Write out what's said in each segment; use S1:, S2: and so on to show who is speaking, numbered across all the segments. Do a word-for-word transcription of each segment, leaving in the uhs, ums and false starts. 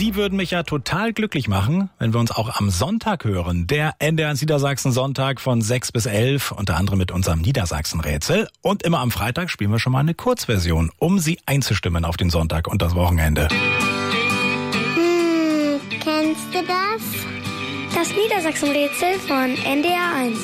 S1: Sie würden mich ja total glücklich machen, wenn wir uns auch am Sonntag hören. Der N D R eins Niedersachsen Sonntag von sechs bis elf, unter anderem mit unserem Niedersachsen-Rätsel. Und immer am Freitag spielen wir schon mal eine Kurzversion, um Sie einzustimmen auf den Sonntag und das Wochenende.
S2: Hm, kennst du das? Das Niedersachsen-Rätsel von N D R eins.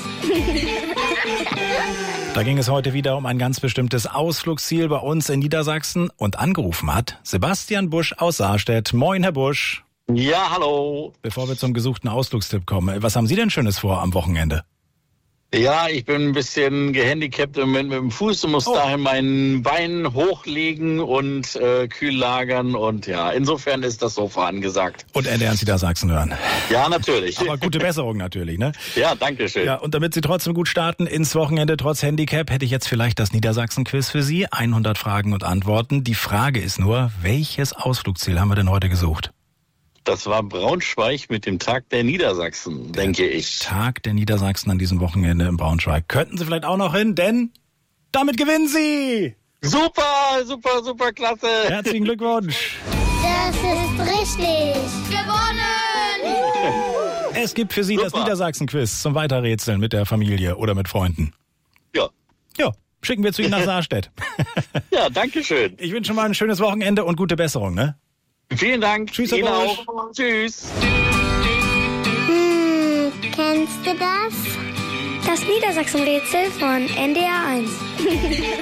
S1: Da ging es heute wieder um ein ganz bestimmtes Ausflugsziel bei uns in Niedersachsen. Und angerufen hat Sebastian Busch aus Saarstedt. Moin, Herr Busch.
S3: Ja, hallo.
S1: Bevor wir zum gesuchten Ausflugstipp kommen, was haben Sie denn Schönes vor am Wochenende?
S3: Ja, ich bin ein bisschen gehandicapt im Moment mit dem Fuß und muss
S1: Oh.
S3: daher mein Bein hochlegen und äh, kühl lagern. Und ja, insofern ist das Sofa angesagt.
S1: Und N D R eins Niedersachsen hören.
S3: Ja, natürlich.
S1: Aber gute Besserung natürlich, ne?
S3: Ja, danke schön.
S1: Ja, und damit Sie trotzdem gut starten ins Wochenende trotz Handicap, hätte ich jetzt vielleicht das Niedersachsen-Quiz für Sie. hundert Fragen und Antworten. Die Frage ist nur, welches Ausflugsziel haben wir denn heute gesucht?
S3: Das war Braunschweig mit dem Tag der Niedersachsen, denke ich.
S1: Tag der Niedersachsen an diesem Wochenende in Braunschweig. Könnten Sie vielleicht auch noch hin, denn damit gewinnen Sie!
S3: Super, super, super, klasse.
S1: Herzlichen Glückwunsch!
S2: Das ist richtig.
S4: Gewonnen!
S1: Es gibt für Sie das
S3: Super.
S1: Niedersachsen-Quiz zum Weiterrätseln mit der Familie oder mit Freunden.
S3: Ja,
S1: Ja, schicken wir zu Ihnen nach Saarstedt.
S3: ja, danke schön.
S1: Ich wünsche schon mal ein schönes Wochenende und gute Besserung, ne?
S3: Vielen Dank.
S1: Tschüss, Herr
S3: Ihnen
S1: Bosch.
S3: auch. Tschüss.
S2: Hm, kennst du das? Das Niedersachsen-Rätsel von N D R eins.